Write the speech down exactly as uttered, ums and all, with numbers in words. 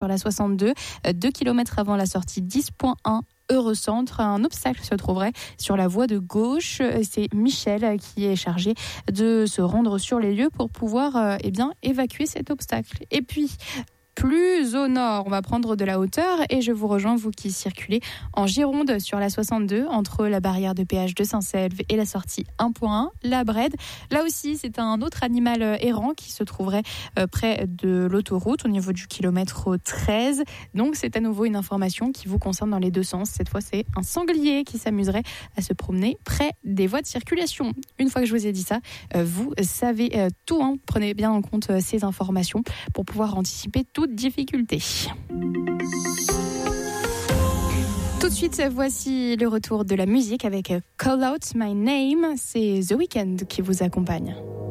sur la soixante-deux, deux kilomètres avant la sortie dix point un Eurocentre. Un obstacle se trouverait sur la voie de gauche. C'est Michel qui est chargé de se rendre sur les lieux pour pouvoir euh, eh bien, évacuer cet obstacle. Et puis, plus au nord, on va prendre de la hauteur et je vous rejoins, vous qui circulez en Gironde sur la soixante-deux entre la barrière de péage de Saint-Selve et la sortie un point un, la Brède. Là aussi, c'est un autre animal errant qui se trouverait près de l'autoroute au niveau du kilomètre treize. Donc, c'est à nouveau une information qui vous concerne dans les deux sens. Cette fois, c'est un sanglier qui s'amuserait à se promener près des voies de circulation. Une fois que je vous ai dit ça, vous savez tout. Hein. Prenez bien en compte ces informations pour pouvoir anticiper tout difficultés. Tout de suite, voici le retour de la musique avec Call Out My Name. C'est The Weeknd qui vous accompagne.